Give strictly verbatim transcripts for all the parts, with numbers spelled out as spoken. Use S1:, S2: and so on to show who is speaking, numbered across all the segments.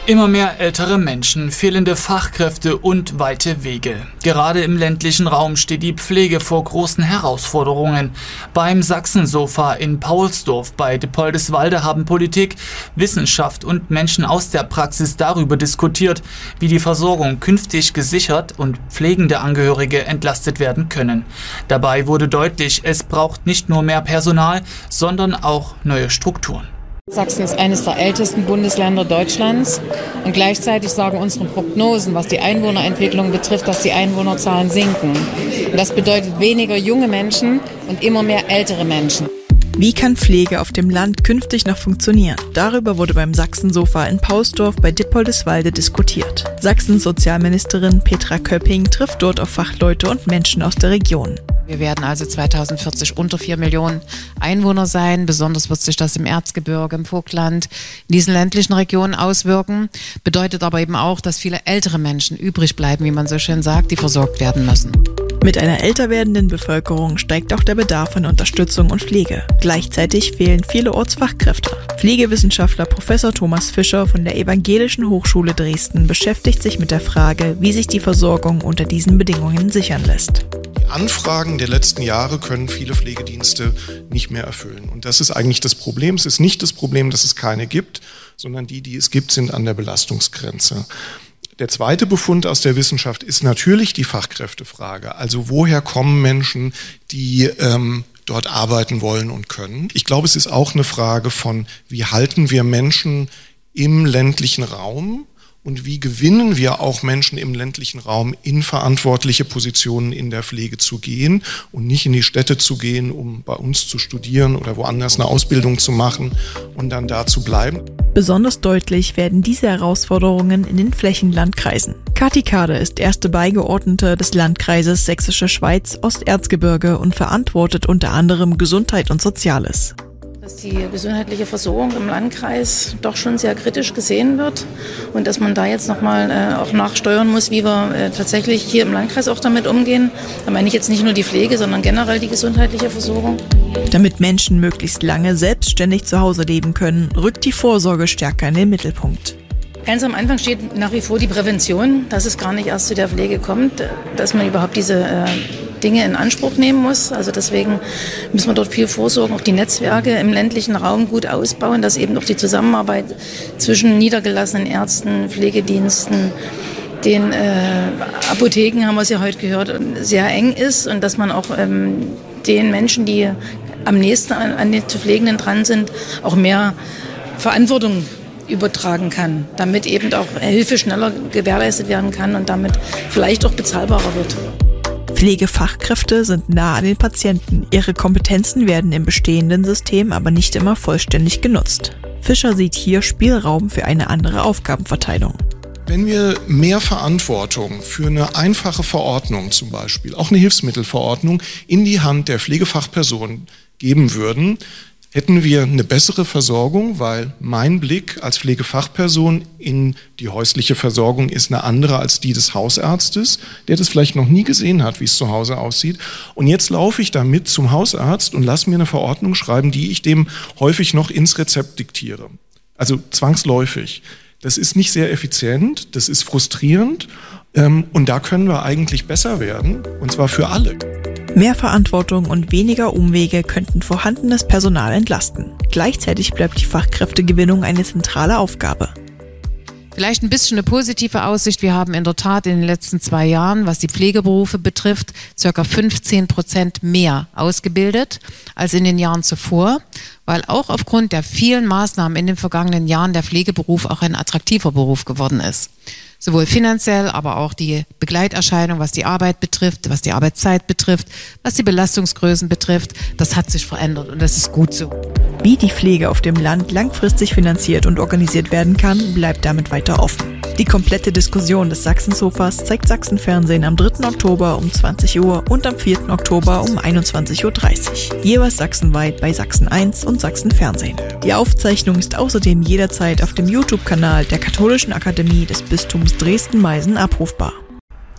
S1: Immer mehr ältere Menschen, fehlende Fachkräfte und weite Wege. Gerade im ländlichen Raum steht die Pflege vor großen Herausforderungen. Beim Sachsensofa in Paulsdorf bei Dippoldiswalde haben Politik, Wissenschaft und Menschen aus der Praxis darüber diskutiert, wie die Versorgung künftig gesichert und pflegende Angehörige entlastet werden können. Dabei wurde deutlich, es braucht nicht nur mehr Personal, sondern auch neue Strukturen.
S2: Sachsen ist eines der ältesten Bundesländer Deutschlands und gleichzeitig sagen unsere Prognosen, was die Einwohnerentwicklung betrifft, dass die Einwohnerzahlen sinken. Und das bedeutet weniger junge Menschen und immer mehr ältere Menschen.
S3: Wie kann Pflege auf dem Land künftig noch funktionieren? Darüber wurde beim Sachsensofa in Paulsdorf bei Dippoldiswalde diskutiert. Sachsens Sozialministerin Petra Köpping trifft dort auf Fachleute und Menschen aus der Region.
S2: Wir werden also zweitausendvierzig unter vier Millionen Einwohner sein. Besonders wird sich das im Erzgebirge, im Vogtland, in diesen ländlichen Regionen auswirken. Bedeutet aber eben auch, dass viele ältere Menschen übrig bleiben, wie man so schön sagt, die versorgt werden müssen.
S3: Mit einer älter werdenden Bevölkerung steigt auch der Bedarf an Unterstützung und Pflege. Gleichzeitig fehlen vielerorts Fachkräfte. Pflegewissenschaftler Professor Thomas Fischer von der Evangelischen Hochschule Dresden beschäftigt sich mit der Frage, wie sich die Versorgung unter diesen Bedingungen sichern lässt.
S4: Die Anfragen der letzten Jahre können viele Pflegedienste nicht mehr erfüllen. Und das ist eigentlich das Problem. Es ist nicht das Problem, dass es keine gibt, sondern die, die es gibt, sind an der Belastungsgrenze. Der zweite Befund aus der Wissenschaft ist natürlich die Fachkräftefrage. Also woher kommen Menschen, die ähm, dort arbeiten wollen und können? Ich glaube, es ist auch eine Frage von, wie halten wir Menschen im ländlichen Raum? Und wie gewinnen wir auch Menschen im ländlichen Raum in verantwortliche Positionen in der Pflege zu gehen und nicht in die Städte zu gehen, um bei uns zu studieren oder woanders eine Ausbildung zu machen und dann da zu bleiben.
S3: Besonders deutlich werden diese Herausforderungen in den Flächenlandkreisen. Kathi Kade ist erste Beigeordnete des Landkreises Sächsische Schweiz Osterzgebirge und verantwortet unter anderem Gesundheit und Soziales.
S5: Dass die gesundheitliche Versorgung im Landkreis doch schon sehr kritisch gesehen wird und dass man da jetzt nochmal äh, auch nachsteuern muss, wie wir äh, tatsächlich hier im Landkreis auch damit umgehen. Da meine ich jetzt nicht nur die Pflege, sondern generell die gesundheitliche Versorgung.
S3: Damit Menschen möglichst lange selbstständig zu Hause leben können, rückt die Vorsorge stärker in den Mittelpunkt.
S5: Ganz am Anfang steht nach wie vor die Prävention, dass es gar nicht erst zu der Pflege kommt, dass man überhaupt diese äh, Dinge in Anspruch nehmen muss. Also deswegen müssen wir dort viel vorsorgen, auch die Netzwerke im ländlichen Raum gut ausbauen, dass eben auch die Zusammenarbeit zwischen niedergelassenen Ärzten, Pflegediensten, den äh, Apotheken, haben wir es ja heute gehört, sehr eng ist und dass man auch ähm, den Menschen, die am nächsten an, an den zu Pflegenden dran sind, auch mehr Verantwortung übertragen kann, damit eben auch Hilfe schneller gewährleistet werden kann und damit vielleicht auch bezahlbarer wird.
S3: Pflegefachkräfte sind nah an den Patienten. Ihre Kompetenzen werden im bestehenden System aber nicht immer vollständig genutzt. Fischer sieht hier Spielraum für eine andere Aufgabenverteilung.
S4: Wenn wir mehr Verantwortung für eine einfache Verordnung zum Beispiel, auch eine Hilfsmittelverordnung, in die Hand der Pflegefachperson geben würden, hätten wir eine bessere Versorgung, weil mein Blick als Pflegefachperson in die häusliche Versorgung ist eine andere als die des Hausarztes, der das vielleicht noch nie gesehen hat, wie es zu Hause aussieht. Und jetzt laufe ich damit zum Hausarzt und lasse mir eine Verordnung schreiben, die ich dem häufig noch ins Rezept diktiere. Also zwangsläufig. Das ist nicht sehr effizient, das ist frustrierend und da können wir eigentlich besser werden, und zwar für alle.
S3: Mehr Verantwortung und weniger Umwege könnten vorhandenes Personal entlasten. Gleichzeitig bleibt die Fachkräftegewinnung eine zentrale Aufgabe.
S2: Vielleicht ein bisschen eine positive Aussicht. Wir haben in der Tat in den letzten zwei Jahren, was die Pflegeberufe betrifft, ca. fünfzehn Prozent mehr ausgebildet als in den Jahren zuvor, weil auch aufgrund der vielen Maßnahmen in den vergangenen Jahren der Pflegeberuf auch ein attraktiver Beruf geworden ist. Sowohl finanziell, aber auch die Begleiterscheinung, was die Arbeit betrifft, was die Arbeitszeit betrifft, was die Belastungsgrößen betrifft, das hat sich verändert und das ist gut so.
S3: Wie die Pflege auf dem Land langfristig finanziert und organisiert werden kann, bleibt damit weiter offen. Die komplette Diskussion des Sachsensofas zeigt Sachsenfernsehen am dritten Oktober um zwanzig Uhr und am vierten Oktober um einundzwanzig Uhr dreißig. Jeweils sachsenweit bei Sachsen eins und Sachsenfernsehen. Die Aufzeichnung ist außerdem jederzeit auf dem YouTube-Kanal der Katholischen Akademie des Bistums Dresden-Meißen abrufbar.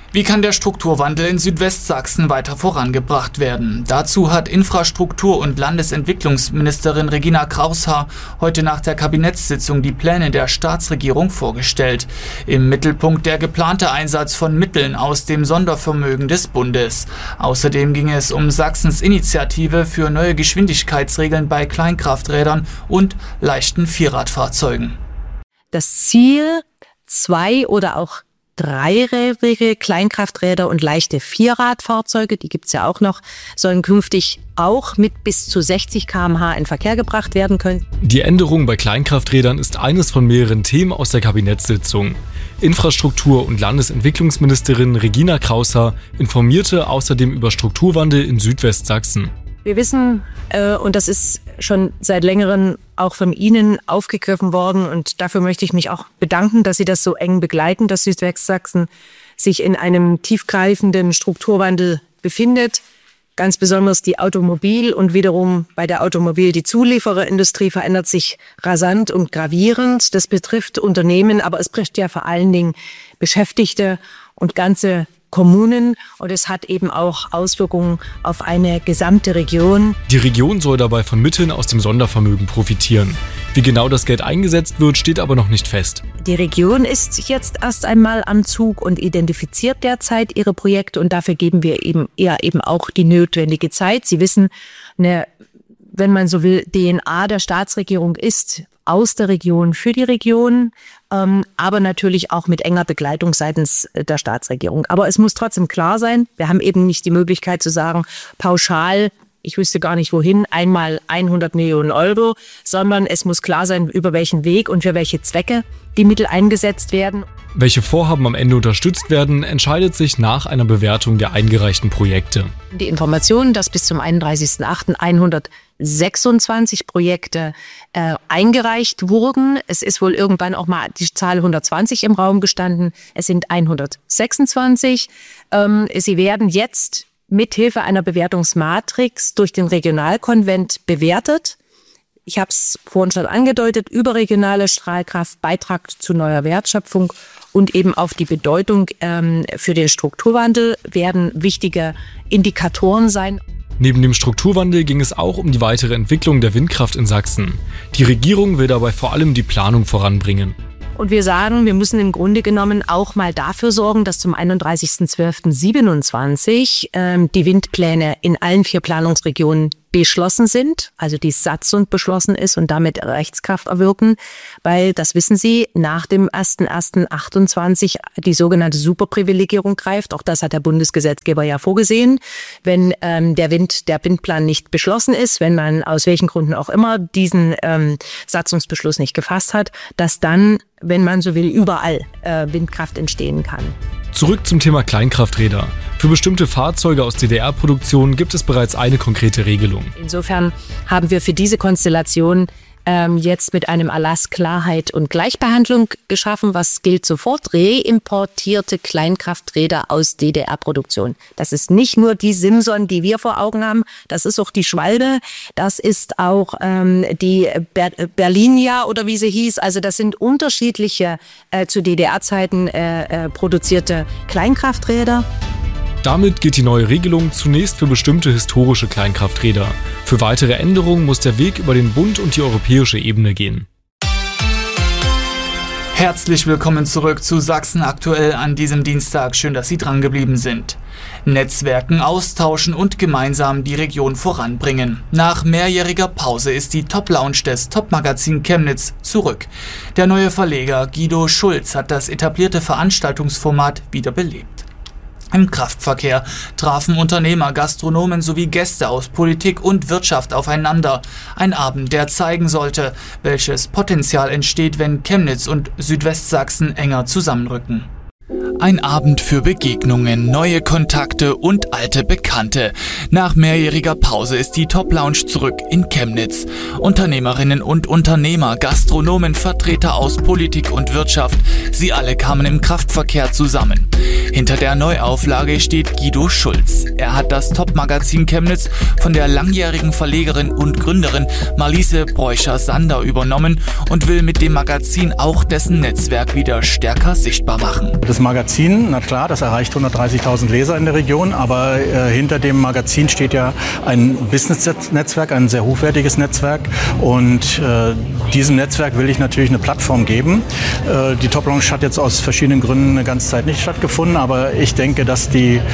S1: Wie kann der Strukturwandel in Südwestsachsen weiter vorangebracht werden? Dazu hat Infrastruktur- und Landesentwicklungsministerin Regina Kraushaar heute nach der Kabinettssitzung die Pläne der Staatsregierung vorgestellt. Im Mittelpunkt der geplante Einsatz von Mitteln aus dem Sondervermögen des Bundes. Außerdem ging es um Sachsens Initiative für neue Geschwindigkeitsregeln bei Kleinkrafträdern und leichten Vierradfahrzeugen.
S6: Das Ziel, zwei oder auch dreirädrige Kleinkrafträder und leichte Vierradfahrzeuge, die gibt's ja auch noch, sollen künftig auch mit bis zu sechzig Kilometer pro Stunde in Verkehr gebracht werden können.
S7: Die Änderung bei Kleinkrafträdern ist eines von mehreren Themen aus der Kabinettssitzung. Infrastruktur- und Landesentwicklungsministerin Regina Kraushaar informierte außerdem über Strukturwandel in Südwestsachsen.
S6: Wir wissen, äh, und das ist schon seit längerem auch von Ihnen aufgegriffen worden, und dafür möchte ich mich auch bedanken, dass Sie das so eng begleiten, dass Südwestsachsen sich in einem tiefgreifenden Strukturwandel befindet. Ganz besonders die Automobil- und wiederum bei der Automobil- die Zuliefererindustrie verändert sich rasant und gravierend. Das betrifft Unternehmen, aber es betrifft ja vor allen Dingen Beschäftigte und ganze Kommunen, und es hat eben auch Auswirkungen auf eine gesamte Region.
S7: Die Region soll dabei von Mitteln aus dem Sondervermögen profitieren. Wie genau das Geld eingesetzt wird, steht aber noch nicht fest.
S6: Die Region ist jetzt erst einmal am Zug und identifiziert derzeit ihre Projekte, und dafür geben wir eben eher eben auch die notwendige Zeit. Sie wissen, eine, wenn man so will, D N A der Staatsregierung ist aus der Region für die Region, ähm, aber natürlich auch mit enger Begleitung seitens der Staatsregierung. Aber es muss trotzdem klar sein, wir haben eben nicht die Möglichkeit zu sagen, pauschal, ich wüsste gar nicht wohin, einmal hundert Millionen Euro, sondern es muss klar sein, über welchen Weg und für welche Zwecke die Mittel eingesetzt werden.
S7: Welche Vorhaben am Ende unterstützt werden, entscheidet sich nach einer Bewertung der eingereichten Projekte.
S6: Die Information, dass bis zum einunddreißigsten achten hundertsechsundzwanzig Projekte äh, eingereicht wurden. Es ist wohl irgendwann auch mal die Zahl hundertzwanzig im Raum gestanden. Es sind hundertsechsundzwanzig. Ähm, sie werden jetzt mithilfe einer Bewertungsmatrix durch den Regionalkonvent bewertet. Ich habe es vorhin schon angedeutet, überregionale Strahlkraft, Beitrag zu neuer Wertschöpfung und eben auf die Bedeutung ähm, für den Strukturwandel werden wichtige Indikatoren sein.
S7: Neben dem Strukturwandel ging es auch um die weitere Entwicklung der Windkraft in Sachsen. Die Regierung will dabei vor allem die Planung voranbringen.
S6: Und wir sagen, wir müssen im Grunde genommen auch mal dafür sorgen, dass zum einunddreißigsten zwölften siebenundzwanzig ähm, die Windpläne in allen vier Planungsregionen beschlossen sind, also die Satzung beschlossen ist und damit Rechtskraft erwirken, weil, das wissen Sie, nach dem ersten ersten achtundzwanzig die sogenannte Superprivilegierung greift. Auch das hat der Bundesgesetzgeber ja vorgesehen. Wenn ähm, der Wind, der Windplan nicht beschlossen ist, wenn man aus welchen Gründen auch immer diesen ähm, Satzungsbeschluss nicht gefasst hat, dass dann, wenn man so will, überall äh, Windkraft entstehen kann.
S7: Zurück zum Thema Kleinkrafträder. Für bestimmte Fahrzeuge aus D D R-Produktion gibt es bereits eine konkrete Regelung.
S6: Insofern haben wir für diese Konstellation ähm, jetzt mit einem Erlass Klarheit und Gleichbehandlung geschaffen. Was gilt sofort? Reimportierte Kleinkrafträder aus D D R-Produktion. Das ist nicht nur die Simson, die wir vor Augen haben. Das ist auch die Schwalbe. Das ist auch ähm, die Ber- Berlinia oder wie sie hieß. Also das sind unterschiedliche äh, zu D D R-Zeiten äh, äh, produzierte Kleinkrafträder.
S7: Damit gilt die neue Regelung zunächst für bestimmte historische Kleinkrafträder. Für weitere Änderungen muss der Weg über den Bund und die europäische Ebene gehen.
S1: Herzlich willkommen zurück zu Sachsen aktuell an diesem Dienstag. Schön, dass Sie dran geblieben sind. Netzwerken austauschen und gemeinsam die Region voranbringen. Nach mehrjähriger Pause ist die Top-Lounge des Top-Magazin Chemnitz zurück. Der neue Verleger Guido Schulz hat das etablierte Veranstaltungsformat wiederbelebt. Im Kraftverkehr trafen Unternehmer, Gastronomen sowie Gäste aus Politik und Wirtschaft aufeinander. Ein Abend, der zeigen sollte, welches Potenzial entsteht, wenn Chemnitz und Südwestsachsen enger zusammenrücken. Ein Abend für Begegnungen, neue Kontakte und alte Bekannte. Nach mehrjähriger Pause ist die Top Lounge zurück in Chemnitz. Unternehmerinnen und Unternehmer, Gastronomen, Vertreter aus Politik und Wirtschaft, sie alle kamen im Kraftverkehr zusammen. Hinter der Neuauflage steht Guido Schulz. Er hat das Top-Magazin Chemnitz von der langjährigen Verlegerin und Gründerin Marliese Bräucher-Sander übernommen und will mit dem Magazin auch dessen Netzwerk wieder stärker sichtbar machen.
S8: Das Magazin, na klar, das erreicht hundertdreißigtausend Leser in der Region, aber äh, hinter dem Magazin steht ja ein Business-Netzwerk, ein sehr hochwertiges Netzwerk, und äh, diesem Netzwerk will ich natürlich eine Plattform geben. Äh, die Top Lounge hat jetzt aus verschiedenen Gründen eine ganze Zeit nicht stattgefunden, aber ich denke, dass die äh,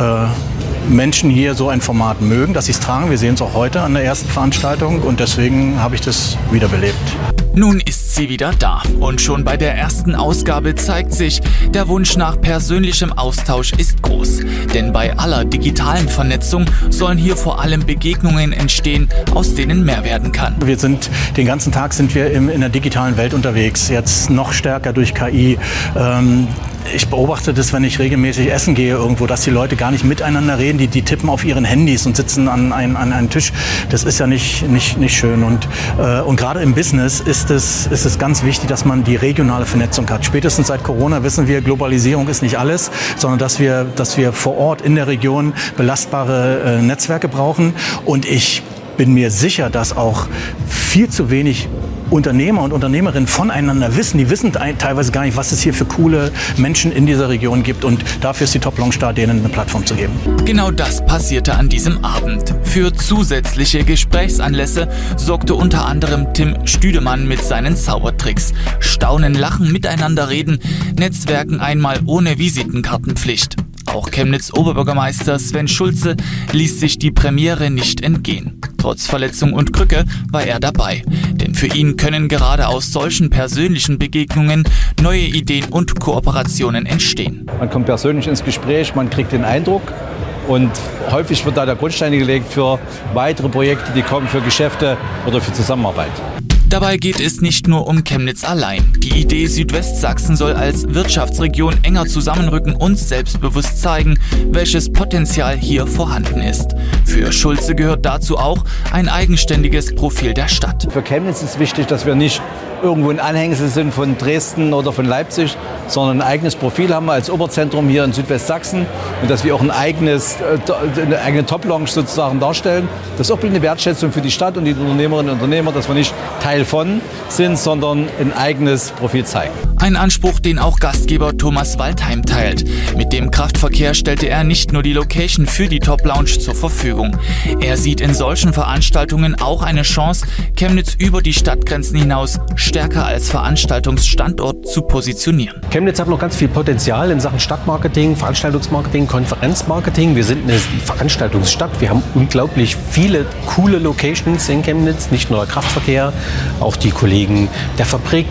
S8: Menschen hier so ein Format mögen, dass sie es tragen. Wir sehen es auch heute an der ersten Veranstaltung, und deswegen habe ich das wiederbelebt.
S1: Nun ist sie wieder da, und schon bei der ersten Ausgabe zeigt sich, der Wunsch nach persönlichem Austausch ist groß. Denn bei aller digitalen Vernetzung sollen hier vor allem Begegnungen entstehen, aus denen mehr werden kann.
S8: Wir sind, den ganzen Tag sind wir im, in der digitalen Welt unterwegs, jetzt noch stärker durch K I. Ähm, Ich beobachte das, wenn ich regelmäßig essen gehe irgendwo, dass die Leute gar nicht miteinander reden, die, die tippen auf ihren Handys und sitzen an, ein, an einem Tisch. Das ist ja nicht, nicht, nicht schön. Und, äh, und gerade im Business ist es, ist es ganz wichtig, dass man die regionale Vernetzung hat. Spätestens seit Corona wissen wir, Globalisierung ist nicht alles, sondern dass wir, dass wir vor Ort in der Region belastbare äh, Netzwerke brauchen. Und ich bin mir sicher, dass auch viel zu wenig Unternehmer und Unternehmerinnen voneinander wissen. Die wissen teilweise gar nicht, was es hier für coole Menschen in dieser Region gibt. Und dafür ist die Top Lounge da, denen eine Plattform zu geben.
S1: Genau das passierte an diesem Abend. Für zusätzliche Gesprächsanlässe sorgte unter anderem Tim Stüdemann mit seinen Zaubertricks. Staunen, lachen, miteinander reden, Netzwerken einmal ohne Visitenkartenpflicht. Auch Chemnitz-Oberbürgermeister Sven Schulze ließ sich die Premiere nicht entgehen. Trotz Verletzung und Krücke war er dabei. Denn für ihn können gerade aus solchen persönlichen Begegnungen neue Ideen und Kooperationen entstehen.
S9: Man kommt persönlich ins Gespräch, man kriegt den Eindruck, und häufig wird da der Grundstein gelegt für weitere Projekte, die kommen, für Geschäfte oder für Zusammenarbeit.
S1: Dabei geht es nicht nur um Chemnitz allein. Die Idee Südwestsachsen soll als Wirtschaftsregion enger zusammenrücken und selbstbewusst zeigen, welches Potenzial hier vorhanden ist. Für Schulze gehört dazu auch ein eigenständiges Profil der Stadt.
S9: Für Chemnitz ist wichtig, dass wir nicht irgendwo ein Anhängsel sind von Dresden oder von Leipzig, sondern ein eigenes Profil haben wir als Oberzentrum hier in Südwestsachsen, und dass wir auch ein eigenes, eine eigene Top Lounge sozusagen darstellen. Das ist auch eine Wertschätzung für die Stadt und die Unternehmerinnen und Unternehmer, dass wir nicht Teil von sind, sondern ein eigenes Profil zeigen.
S1: Ein Anspruch, den auch Gastgeber Thomas Waldheim teilt. Mit dem Kraftverkehr stellte er nicht nur die Location für die Top Lounge zur Verfügung. Er sieht in solchen Veranstaltungen auch eine Chance, Chemnitz über die Stadtgrenzen hinaus stärker als Veranstaltungsstandort zu positionieren.
S10: Chemnitz hat noch ganz viel Potenzial in Sachen Stadtmarketing, Veranstaltungsmarketing, Konferenzmarketing. Wir sind eine Veranstaltungsstadt. Wir haben unglaublich viele coole Locations in Chemnitz, nicht nur der Kraftverkehr, auch die Kollegen der Fabrik,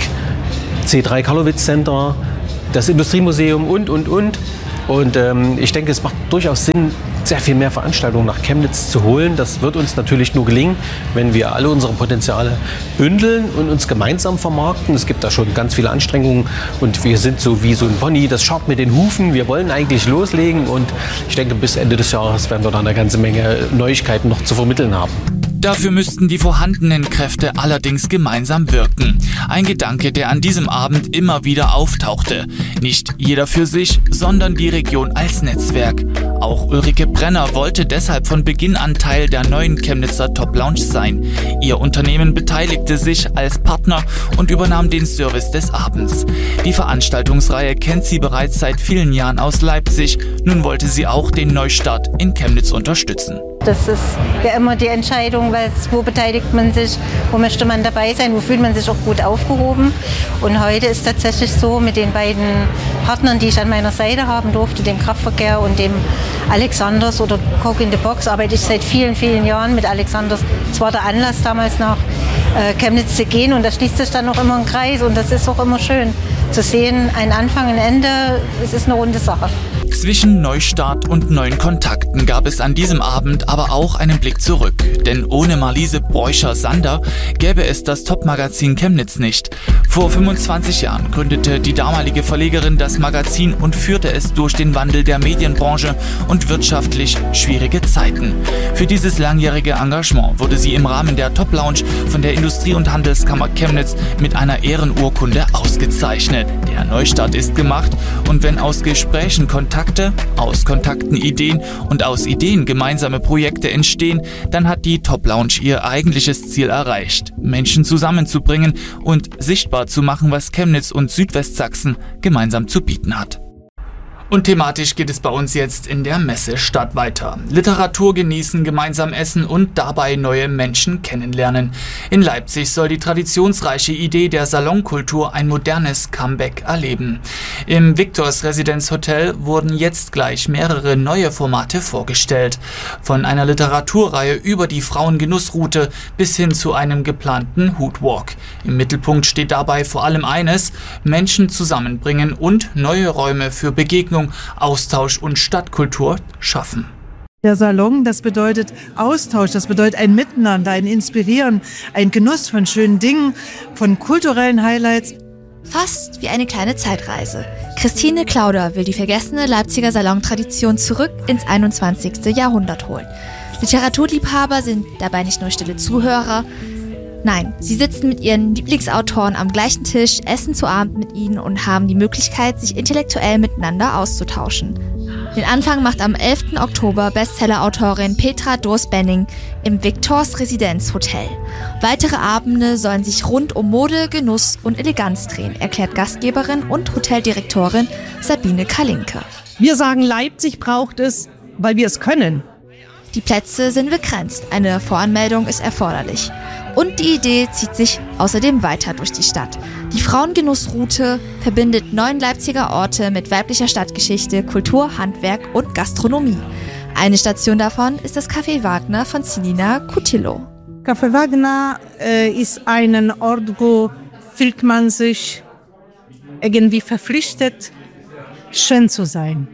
S10: C drei Karlowitz Center, das Industriemuseum und, und, und. Und ähm, ich denke, es macht durchaus Sinn, sehr viel mehr Veranstaltungen nach Chemnitz zu holen. Das wird uns natürlich nur gelingen, wenn wir alle unsere Potenziale bündeln und uns gemeinsam vermarkten. Es gibt da schon ganz viele Anstrengungen, und wir sind so wie so ein Pony, das schaut mit den Hufen. Wir wollen eigentlich loslegen, und ich denke, bis Ende des Jahres werden wir da eine ganze Menge Neuigkeiten noch zu vermitteln haben.
S1: Dafür müssten die vorhandenen Kräfte allerdings gemeinsam wirken. Ein Gedanke, der an diesem Abend immer wieder auftauchte. Nicht jeder für sich, sondern die Region als Netzwerk. Auch Ulrike Brenner wollte deshalb von Beginn an Teil der neuen Chemnitzer Top Lounge sein. Ihr Unternehmen beteiligte sich als Partner und übernahm den Service des Abends. Die Veranstaltungsreihe kennt sie bereits seit vielen Jahren aus Leipzig. Nun wollte sie auch den Neustart in Chemnitz unterstützen.
S11: Das ist ja immer die Entscheidung, weil wo beteiligt man sich, wo möchte man dabei sein, wo fühlt man sich auch gut aufgehoben. Und heute ist tatsächlich so, mit den beiden Partnern, die ich an meiner Seite haben durfte, dem Kraftverkehr und dem Alexanders oder Coke in the Box, arbeite ich seit vielen, vielen Jahren mit Alexanders. Es war der Anlass damals nach äh, Chemnitz zu gehen, und da schließt sich dann noch immer ein Kreis, und das ist auch immer schön zu sehen, ein Anfang, ein Ende, es ist eine runde Sache.
S1: Zwischen Neustart und neuen Kontakten gab es an diesem Abend aber auch einen Blick zurück. Denn ohne Marliese Bräucher-Sander gäbe es das Top-Magazin Chemnitz nicht. Vor fünfundzwanzig Jahren gründete die damalige Verlegerin das Magazin und führte es durch den Wandel der Medienbranche und wirtschaftlich schwierige Zeiten. Für dieses langjährige Engagement wurde sie im Rahmen der Top Lounge von der Industrie- und Handelskammer Chemnitz mit einer Ehrenurkunde ausgezeichnet. Der Neustart ist gemacht und wenn aus Gesprächen Kontakte, aus Kontakten Ideen und aus Ideen gemeinsame Projekte entstehen, dann hat die Top Lounge ihr eigentliches Ziel erreicht, Menschen zusammenzubringen und sichtbar zu machen, was Chemnitz und Südwestsachsen gemeinsam zu bieten hat. Und thematisch geht es bei uns jetzt in der Messestadt weiter. Literatur genießen, gemeinsam essen und dabei neue Menschen kennenlernen. In Leipzig soll die traditionsreiche Idee der Salonkultur ein modernes Comeback erleben. Im Victors Residenzhotel wurden jetzt gleich mehrere neue Formate vorgestellt. Von einer Literaturreihe über die Frauengenussroute bis hin zu einem geplanten Hoodwalk. Im Mittelpunkt steht dabei vor allem eines: Menschen zusammenbringen und neue Räume für Begegnung, Austausch und Stadtkultur schaffen.
S12: Der Salon, das bedeutet Austausch, das bedeutet ein Miteinander, ein Inspirieren, ein Genuss von schönen Dingen, von kulturellen Highlights.
S13: Fast wie eine kleine Zeitreise. Christine Klauder will die vergessene Leipziger Salontradition zurück ins einundzwanzigste Jahrhundert holen. Literaturliebhaber sind dabei nicht nur stille Zuhörer. Nein, sie sitzen mit ihren Lieblingsautoren am gleichen Tisch, essen zu Abend mit ihnen und haben die Möglichkeit, sich intellektuell miteinander auszutauschen. Den Anfang macht am elften Oktober Bestsellerautorin Petra Doos-Benning im Victors Residenzhotel. Weitere Abende sollen sich rund um Mode, Genuss und Eleganz drehen, erklärt Gastgeberin und Hoteldirektorin Sabine Kalinke.
S14: Wir sagen, Leipzig braucht es, weil wir es können.
S13: Die Plätze sind begrenzt, eine Voranmeldung ist erforderlich. Und die Idee zieht sich außerdem weiter durch die Stadt. Die Frauengenussroute verbindet neun Leipziger Orte mit weiblicher Stadtgeschichte, Kultur, Handwerk und Gastronomie. Eine Station davon ist das Café Wagner von Selina Coutillo.
S14: Café Wagner äh, ist ein Ort, wo fühlt man sich irgendwie verpflichtet, schön zu sein.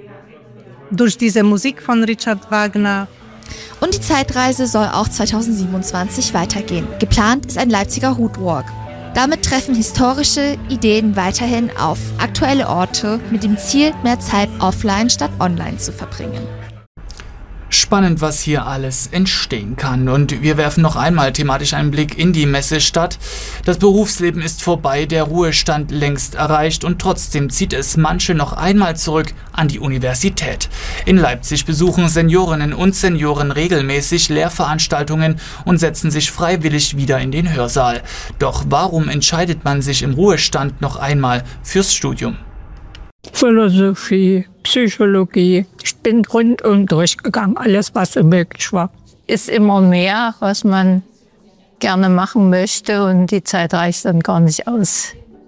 S14: Durch diese Musik von Richard Wagner.
S13: Und die Zeitreise soll auch zweitausendsiebenundzwanzig weitergehen. Geplant ist ein Leipziger Hoodwalk. Damit treffen historische Ideen weiterhin auf aktuelle Orte mit dem Ziel, mehr Zeit offline statt online zu verbringen.
S1: Spannend, was hier alles entstehen kann. Und wir werfen noch einmal thematisch einen Blick in die Messestadt. Das Berufsleben ist vorbei, der Ruhestand längst erreicht und trotzdem zieht es manche noch einmal zurück an die Universität. In Leipzig besuchen Seniorinnen und Senioren regelmäßig Lehrveranstaltungen und setzen sich freiwillig wieder in den Hörsaal. Doch warum entscheidet man sich im Ruhestand noch einmal fürs Studium?
S15: Philosophie, Psychologie. Ich bin rundum durchgegangen, alles was möglich war. Ist immer mehr, was man gerne machen möchte und die Zeit reicht dann gar nicht aus.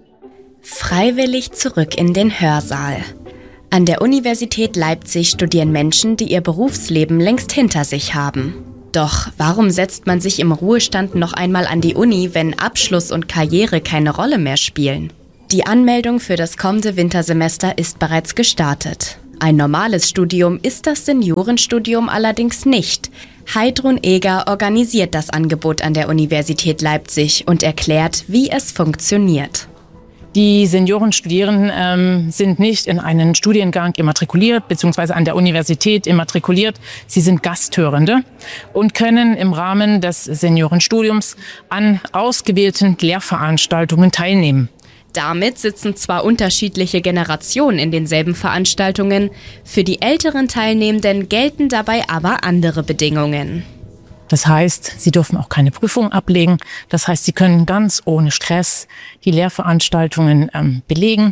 S16: Freiwillig zurück in den Hörsaal. An der Universität Leipzig studieren Menschen, die ihr Berufsleben längst hinter sich haben. Doch warum setzt man sich im Ruhestand noch einmal an die Uni, wenn Abschluss und Karriere keine Rolle mehr spielen? Die Anmeldung für das kommende Wintersemester ist bereits gestartet. Ein normales Studium ist das Seniorenstudium allerdings nicht. Heidrun Eger organisiert das Angebot an der Universität Leipzig und erklärt, wie es funktioniert.
S17: Die Seniorenstudierenden ähm, sind nicht in einen Studiengang immatrikuliert bzw. an der Universität immatrikuliert. Sie sind Gasthörende und können im Rahmen des Seniorenstudiums an ausgewählten Lehrveranstaltungen teilnehmen.
S16: Damit sitzen zwar unterschiedliche Generationen in denselben Veranstaltungen, für die älteren Teilnehmenden gelten dabei aber andere Bedingungen.
S17: Das heißt, sie dürfen auch keine Prüfung ablegen. Das heißt, sie können ganz ohne Stress die Lehrveranstaltungen ähm, belegen.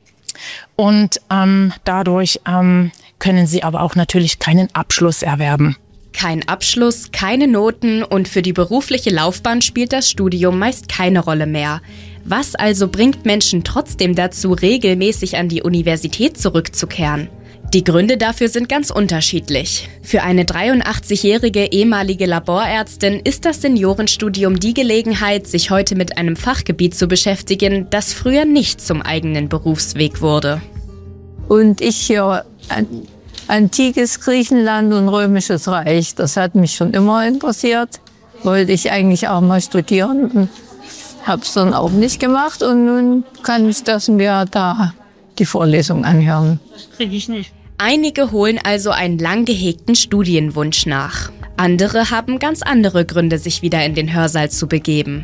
S17: Und ähm, dadurch ähm, können sie aber auch natürlich keinen Abschluss erwerben.
S16: Kein Abschluss, keine Noten und für die berufliche Laufbahn spielt das Studium meist keine Rolle mehr. Was also bringt Menschen trotzdem dazu, regelmäßig an die Universität zurückzukehren? Die Gründe dafür sind ganz unterschiedlich. Für eine dreiundachtzigjährige ehemalige Laborärztin ist das Seniorenstudium die Gelegenheit, sich heute mit einem Fachgebiet zu beschäftigen, das früher nicht zum eigenen Berufsweg wurde.
S15: Und ich hier antikes Griechenland und römisches Reich. Das hat mich schon immer interessiert. Wollte ich eigentlich auch mal studieren. Habe es dann auch nicht gemacht und nun kann ich das mir da die Vorlesung anhören.
S18: Das kriege ich nicht.
S16: Einige holen also einen lang gehegten Studienwunsch nach. Andere haben ganz andere Gründe, sich wieder in den Hörsaal zu begeben.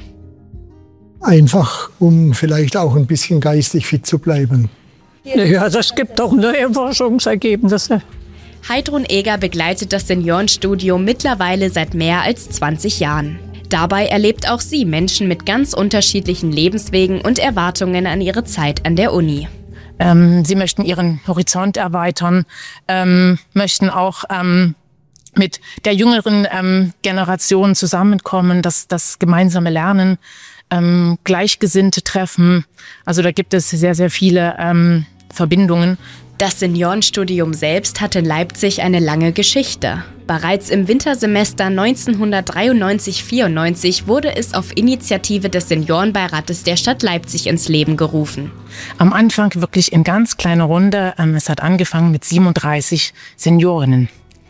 S19: Einfach, um vielleicht auch ein bisschen geistig fit zu bleiben.
S15: Ja, das gibt auch neue Forschungsergebnisse.
S16: Heidrun Eger begleitet das Seniorenstudium mittlerweile seit mehr als zwanzig Jahren. Dabei erlebt auch sie Menschen mit ganz unterschiedlichen Lebenswegen und Erwartungen an ihre Zeit an der Uni.
S17: Ähm, sie möchten ihren Horizont erweitern, ähm, möchten auch ähm, mit der jüngeren ähm, Generation zusammenkommen, das, das gemeinsame Lernen, ähm, Gleichgesinnte treffen. Also da gibt es sehr, sehr viele ähm, Verbindungen.
S16: Das Seniorenstudium selbst hat in Leipzig eine lange Geschichte. Bereits im Wintersemester neunzehnhundertdreiundneunzig vierundneunzig wurde es auf Initiative des Seniorenbeirates der Stadt Leipzig ins Leben gerufen.
S17: Am Anfang wirklich in ganz kleiner Runde. Es hat angefangen mit siebenunddreißig Seniorinnen.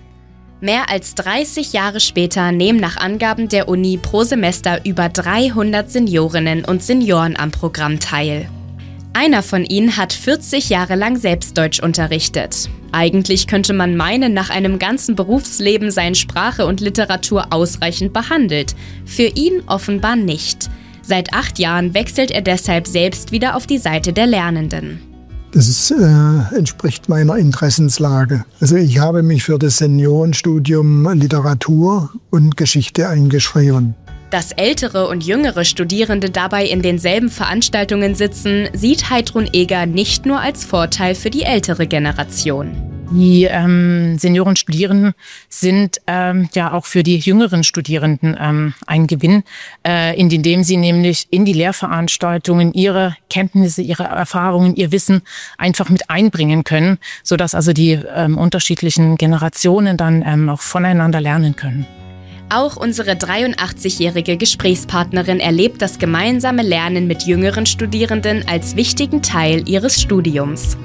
S16: Mehr als dreißig Jahre später nehmen nach Angaben der Uni pro Semester über dreihundert Seniorinnen und Senioren am Programm teil. Einer von ihnen hat vierzig Jahre lang selbst Deutsch unterrichtet. Eigentlich könnte man meinen, nach einem ganzen Berufsleben seien Sprache und Literatur ausreichend behandelt. Für ihn offenbar nicht. Seit acht Jahren wechselt er deshalb selbst wieder auf die Seite der Lernenden.
S19: Das ist, äh, entspricht meiner Interessenslage. Also ich habe mich für das Seniorenstudium Literatur und Geschichte eingeschrieben.
S16: Dass ältere und jüngere Studierende dabei in denselben Veranstaltungen sitzen, sieht Heidrun Eger nicht nur als Vorteil für die ältere Generation.
S17: Die ähm, Seniorenstudierenden sind ähm, ja auch für die jüngeren Studierenden ähm, ein Gewinn, äh, indem sie nämlich in die Lehrveranstaltungen ihre Kenntnisse, ihre Erfahrungen, ihr Wissen einfach mit einbringen können, sodass also die ähm, unterschiedlichen Generationen dann ähm, auch voneinander lernen können.
S16: Auch unsere dreiundachtzigjährige Gesprächspartnerin erlebt das gemeinsame Lernen mit jüngeren Studierenden als wichtigen Teil ihres Studiums.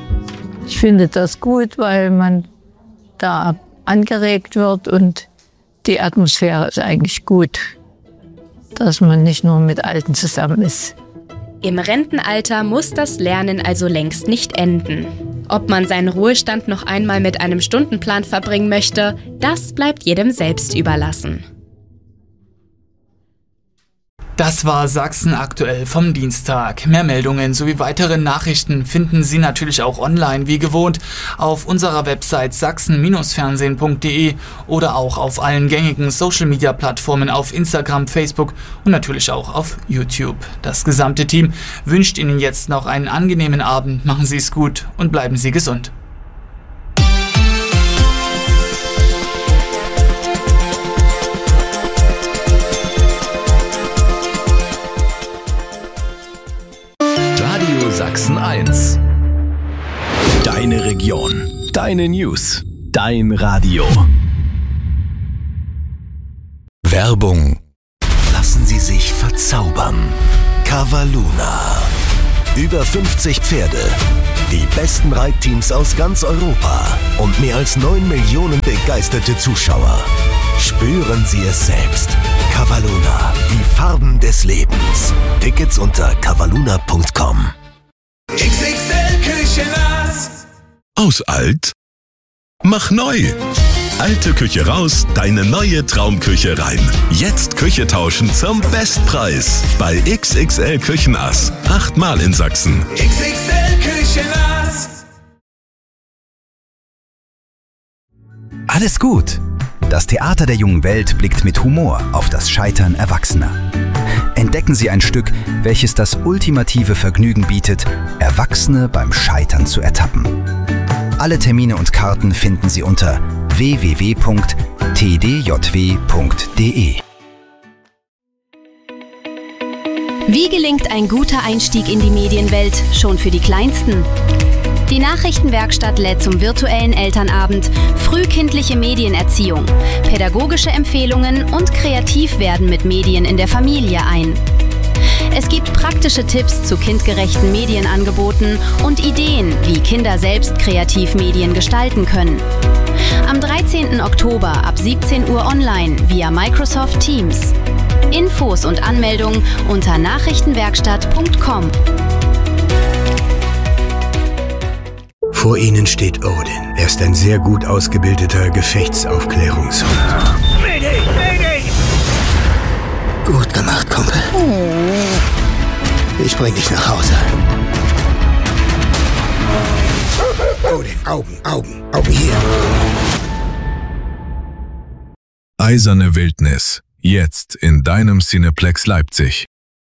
S15: Ich finde das gut, weil man da angeregt wird und die Atmosphäre ist eigentlich gut, dass man nicht nur mit Alten zusammen ist.
S16: Im Rentenalter muss das Lernen also längst nicht enden. Ob man seinen Ruhestand noch einmal mit einem Stundenplan verbringen möchte, das bleibt jedem selbst überlassen.
S1: Das war Sachsen aktuell vom Dienstag. Mehr Meldungen sowie weitere Nachrichten finden Sie natürlich auch online wie gewohnt auf unserer Website sachsen Fernsehen punkt de oder auch auf allen gängigen Social-Media-Plattformen auf Instagram, Facebook und natürlich auch auf YouTube. Das gesamte Team wünscht Ihnen jetzt noch einen angenehmen Abend. Machen Sie es gut und bleiben Sie gesund.
S20: Sachsen eins. Deine Region. Deine News. Dein Radio. Werbung. Lassen Sie sich verzaubern. Cavaluna. Über fünfzig Pferde. Die besten Reitteams aus ganz Europa. Und mehr als neun Millionen begeisterte Zuschauer. Spüren Sie es selbst. Cavaluna. Die Farben des Lebens. Tickets unter cavaluna punkt com.
S21: X X L Küchenass.
S20: Aus alt? Mach neu. Alte Küche raus, deine neue Traumküche rein. Jetzt Küche tauschen zum Bestpreis. Bei X X L Küchenass. Achtmal in Sachsen.
S21: X X L Küchenass.
S22: Alles gut. Das Theater der jungen Welt blickt mit Humor auf das Scheitern Erwachsener. Entdecken Sie ein Stück, welches das ultimative Vergnügen bietet, Erwachsene beim Scheitern zu ertappen. Alle Termine und Karten finden Sie unter w w w punkt t d j w punkt d e.
S23: Wie gelingt ein guter Einstieg in die Medienwelt schon für die Kleinsten? Die Nachrichtenwerkstatt lädt zum virtuellen Elternabend frühkindliche Medienerziehung, pädagogische Empfehlungen und Kreativwerden mit Medien in der Familie ein. Es gibt praktische Tipps zu kindgerechten Medienangeboten und Ideen, wie Kinder selbst kreativ Medien gestalten können. Am dreizehnten Oktober ab siebzehn Uhr online via Microsoft Teams. Infos und Anmeldungen unter nachrichtenwerkstatt punkt com.
S4: Vor Ihnen steht Odin. Er ist ein sehr gut ausgebildeter Gefechtsaufklärungshund.
S21: Mayday, Mayday!
S4: Gut gemacht, Kumpel. Ich bring dich nach Hause. Odin, Augen, Augen, Augen hier.
S5: Eiserne Wildnis. Jetzt in deinem Cineplex Leipzig.